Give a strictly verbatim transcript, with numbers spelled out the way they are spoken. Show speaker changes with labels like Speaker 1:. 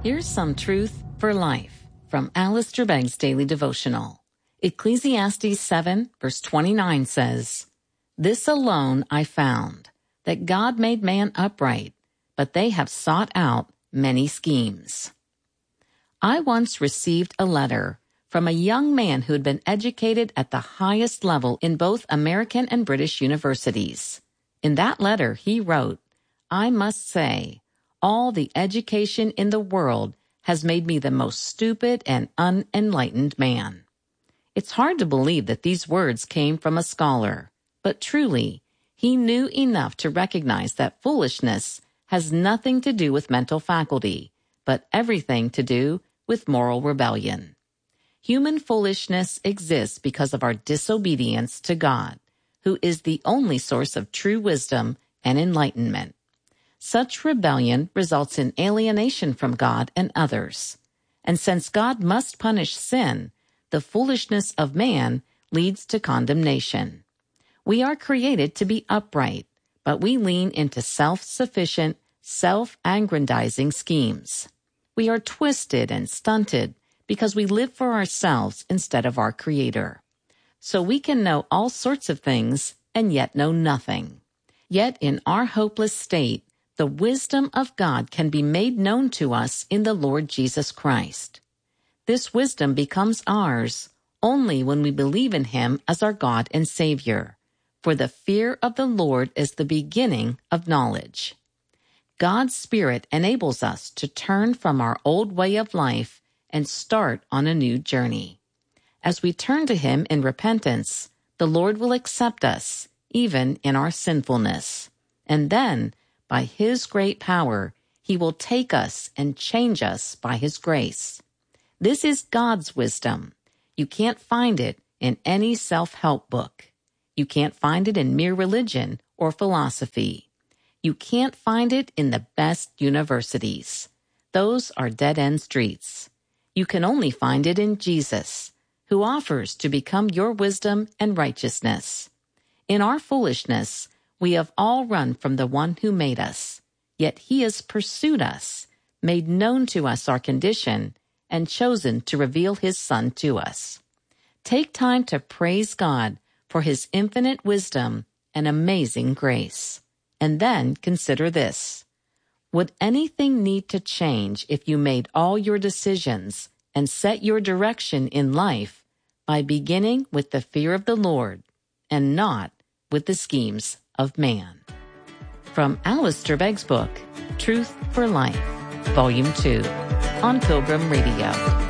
Speaker 1: Here's some truth for life from Alistair Begg's Daily Devotional. Ecclesiastes seven, verse twenty-nine says, "This alone I found, that God made man upright, but they have sought out many schemes." I once received a letter from a young man who had been educated at the highest level in both American and British universities. In that letter, he wrote, "I must say, all the education in the world has made me the most stupid and unenlightened man." It's hard to believe that these words came from a scholar, but truly, he knew enough to recognize that foolishness has nothing to do with mental faculty, but everything to do with moral rebellion. Human foolishness exists because of our disobedience to God, who is the only source of true wisdom and enlightenment. Such rebellion results in alienation from God and others. And since God must punish sin, the foolishness of man leads to condemnation. We are created to be upright, but we lean into self-sufficient, self-aggrandizing schemes. We are twisted and stunted because we live for ourselves instead of our Creator. So we can know all sorts of things and yet know nothing. Yet in our hopeless state, the wisdom of God can be made known to us in the Lord Jesus Christ. This wisdom becomes ours only when we believe in Him as our God and Savior. For the fear of the Lord is the beginning of knowledge. God's Spirit enables us to turn from our old way of life and start on a new journey. As we turn to Him in repentance, the Lord will accept us, even in our sinfulness. And then, by His great power, He will take us and change us by His grace. This is God's wisdom. You can't find it in any self-help book. You can't find it in mere religion or philosophy. You can't find it in the best universities. Those are dead-end streets. You can only find it in Jesus, who offers to become your wisdom and righteousness. In our foolishness, we have all run from the one who made us, yet He has pursued us, made known to us our condition, and chosen to reveal His Son to us. Take time to praise God for His infinite wisdom and amazing grace. And then consider this. Would anything need to change if you made all your decisions and set your direction in life by beginning with the fear of the Lord and not with the schemes of man? From Alistair Begg's book, Truth for Life, Volume two, on Pilgrim Radio.